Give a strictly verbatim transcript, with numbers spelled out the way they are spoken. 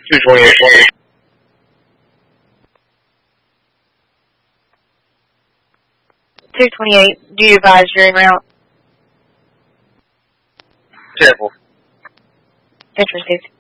two twenty-eight. two twenty-eight, do you advise you're en route? Careful. Interest received.